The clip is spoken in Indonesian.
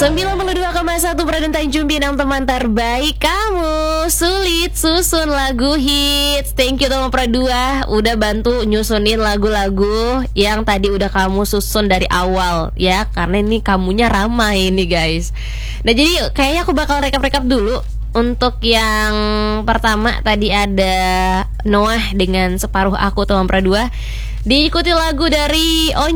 92,1 Produk Tanjung Pinang, teman terbaik kamu. Sulit susun lagu hits. Thank you teman Pro 2 udah bantu nyusunin lagu-lagu yang tadi udah kamu susun dari awal ya, karena ini kamunya ramai nih guys. Nah jadi kayaknya aku bakal rekap-rekap dulu. Untuk yang pertama tadi ada Noah dengan Separuh Aku teman Pro 2, diikuti lagu dari